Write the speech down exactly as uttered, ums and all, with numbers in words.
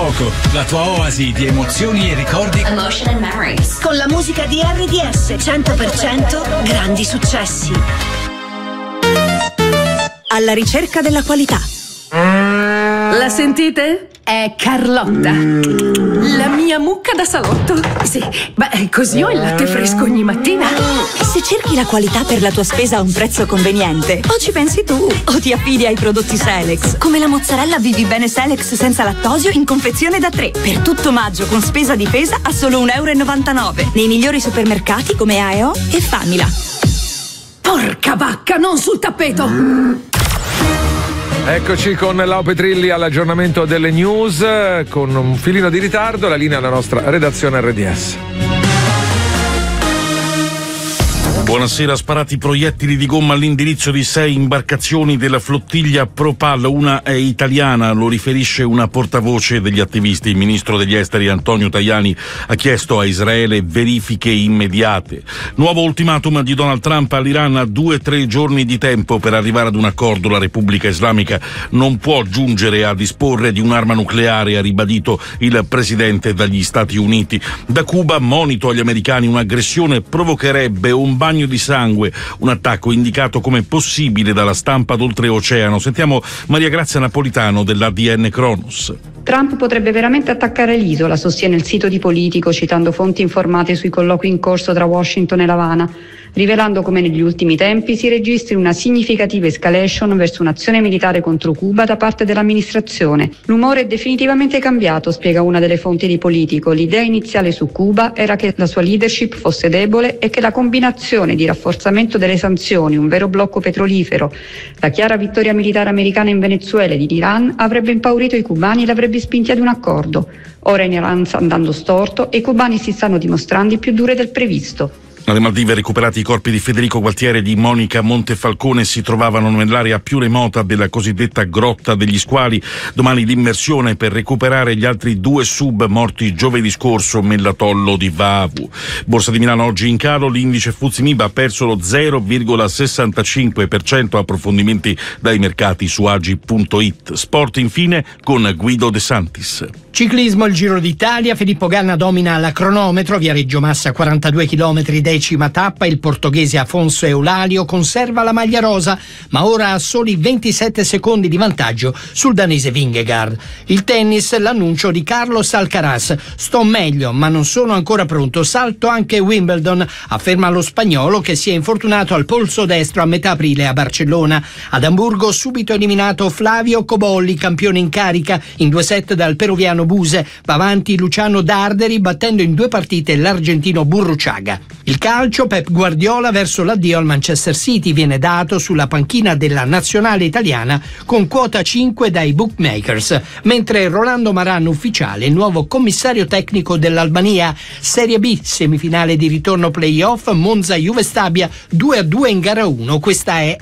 Poco, la tua oasi di emozioni e ricordi. Emotion and memories. Con la musica di R D S cento per cento grandi successi. Alla ricerca della qualità. La sentite? È Carlotta, la mia mucca da salotto. Sì, beh, così ho il latte fresco ogni mattina. Se cerchi la qualità per la tua spesa a un prezzo conveniente, o ci pensi tu o ti affidi ai prodotti Selex, come la mozzarella Vivi Bene Selex senza lattosio in confezione da tre, per tutto maggio con spesa difesa a solo un euro e novantanove nei migliori supermercati come A E O e Famila. Porca vacca, non sul tappeto! Eccoci con Lau Petrilli all'aggiornamento delle news, con un filino di ritardo, la linea alla nostra redazione R D S. Buonasera. Sparati proiettili di gomma all'indirizzo di sei imbarcazioni della flottiglia Propal, una è italiana, lo riferisce una portavoce degli attivisti. Il ministro degli esteri Antonio Tajani ha chiesto a Israele verifiche immediate. Nuovo ultimatum di Donald Trump all'Iran: a due o tre giorni di tempo per arrivare ad un accordo. La Repubblica Islamica non può giungere a disporre di un'arma nucleare, ha ribadito il presidente degli Stati Uniti. Da Cuba, monito agli americani: un'aggressione provocherebbe un bagno di sangue, un attacco indicato come possibile dalla stampa d'oltreoceano. Sentiamo Maria Grazia Napolitano dell'A D N Kronos. Trump potrebbe veramente attaccare l'isola, sostiene il sito di Politico, citando fonti informate sui colloqui in corso tra Washington e L'Avana, rivelando come negli ultimi tempi si registri una significativa escalation verso un'azione militare contro Cuba da parte dell'amministrazione. L'umore è definitivamente cambiato, spiega una delle fonti di Politico. L'idea iniziale su Cuba era che la sua leadership fosse debole e che la combinazione di rafforzamento delle sanzioni, un vero blocco petrolifero, la chiara vittoria militare americana in Venezuela ed in Iran avrebbe impaurito i cubani e l'avrebbe spinti ad un accordo. Ora in Iran sta andando storto e i cubani si stanno dimostrando più dure del previsto. Alle Maldive, recuperati i corpi di Federico Gualtieri e di Monica Montefalcone, si trovavano nell'area più remota della cosiddetta Grotta degli Squali. Domani l'immersione per recuperare gli altri due sub morti giovedì scorso nell'atollo di Vavu. Borsa di Milano oggi in calo, l'indice Fuzzi Mib ha perso lo zero virgola sessantacinque per cento. Approfondimenti dai mercati su agi punto it. Sport infine con Guido De Santis. Ciclismo, il Giro d'Italia, Filippo Ganna domina la cronometro, Viareggio Massa quarantadue chilometri, decima tappa, il portoghese Afonso Eulalio conserva la maglia rosa, ma ora ha soli ventisette secondi di vantaggio sul danese Vingegaard. Il tennis, l'annuncio di Carlos Alcaraz: sto meglio, ma non sono ancora pronto, salto anche Wimbledon, afferma lo spagnolo che si è infortunato al polso destro a metà aprile a Barcellona. Ad Amburgo subito eliminato Flavio Cobolli, campione in carica, in due set dal peruviano Buse, va avanti Luciano Darderi battendo in due partite l'argentino Burruchaga. Il calcio, Pep Guardiola verso l'addio al Manchester City, viene dato sulla panchina della nazionale italiana con quota cinque dai bookmakers, mentre Rolando Maranno ufficiale, il nuovo commissario tecnico dell'Albania. Serie B, semifinale di ritorno playoff, Monza Juve Stabia due a due in gara uno. Questa è